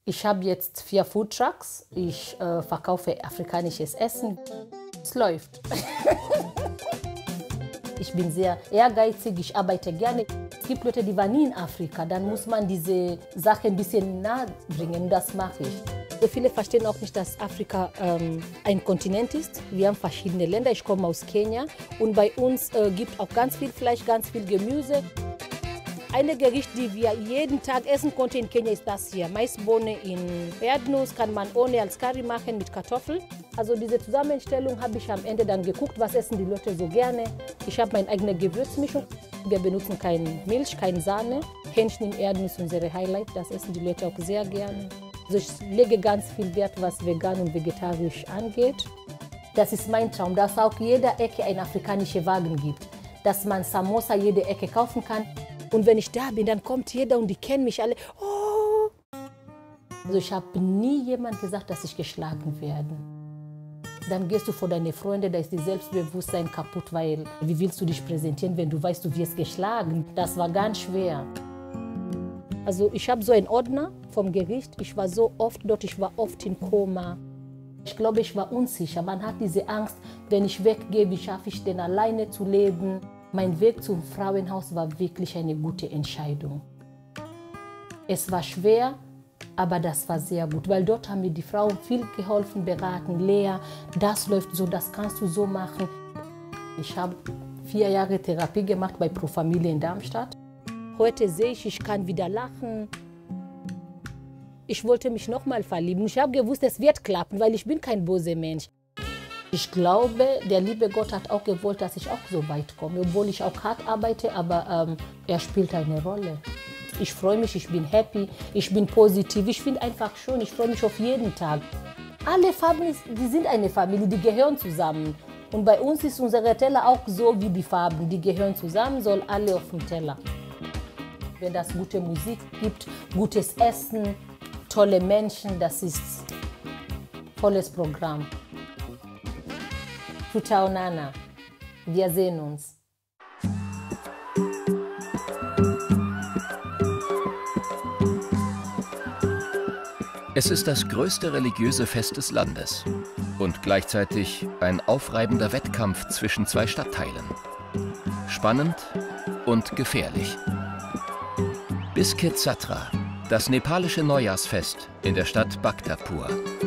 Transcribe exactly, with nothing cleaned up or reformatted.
Ich habe jetzt vier Foodtrucks. Ich äh, verkaufe afrikanisches Essen. Es läuft. Ich bin sehr ehrgeizig, ich arbeite gerne. Es gibt Leute, die waren nie in Afrika. Dann muss man diese Sache ein bisschen nahe bringen. Das mache ich. So viele verstehen auch nicht, dass Afrika ähm, ein Kontinent ist. Wir haben verschiedene Länder. Ich komme aus Kenia. Und bei uns äh, gibt es auch ganz viel Fleisch, ganz viel Gemüse. Ein Gericht, die wir jeden Tag essen konnten in Kenia, ist das hier. Maisbohne in Erdnuss kann man ohne als Curry machen mit Kartoffeln. Also diese Zusammenstellung habe ich am Ende dann geguckt, was essen die Leute so gerne. Ich habe meine eigene Gewürzmischung. Wir benutzen keine Milch, keine Sahne. Hähnchen in Erdnuss ist unsere Highlight, das essen die Leute auch sehr gerne. Also ich lege ganz viel Wert, was vegan und vegetarisch angeht. Das ist mein Traum, dass es auch jeder Ecke einen afrikanischen Wagen gibt. Dass man Samosa jede Ecke kaufen kann. Und wenn ich da bin, dann kommt jeder und die kennen mich alle. Oh. Also ich habe nie jemand gesagt, dass ich geschlagen werde. Dann gehst du vor deine Freunde, da ist das Selbstbewusstsein kaputt, weil wie willst du dich präsentieren, wenn du weißt, du wirst geschlagen? Das war ganz schwer. Also ich habe so einen Ordner vom Gericht. Ich war so oft dort, ich war oft in Koma. Ich glaube, ich war unsicher. Man hat diese Angst, wenn ich weggehe, wie schaffe ich denn alleine zu leben? Mein Weg zum Frauenhaus war wirklich eine gute Entscheidung. Es war schwer, aber das war sehr gut, weil dort haben mir die Frauen viel geholfen, beraten. Lea, das läuft so, das kannst du so machen. Ich habe vier Jahre Therapie gemacht bei Pro Familie in Darmstadt. Heute sehe ich, ich kann wieder lachen. Ich wollte mich noch mal verlieben. Ich habe gewusst, es wird klappen, weil ich bin kein böser Mensch. Ich glaube, der liebe Gott hat auch gewollt, dass ich auch so weit komme, obwohl ich auch hart arbeite, aber ähm, er spielt eine Rolle. Ich freue mich, ich bin happy, ich bin positiv, ich finde einfach schön, ich freue mich auf jeden Tag. Alle Farben, die sind eine Familie, die gehören zusammen. Und bei uns ist unsere Teller auch so wie die Farben, die gehören zusammen, soll alle auf dem Teller. Wenn es gute Musik gibt, gutes Essen, tolle Menschen, das ist ein volles Programm. Tutaonana. Wir sehen uns. Es ist das größte religiöse Fest des Landes und gleichzeitig ein aufreibender Wettkampf zwischen zwei Stadtteilen. Spannend und gefährlich. Biskit Satra, das nepalische Neujahrsfest in der Stadt Bhaktapur.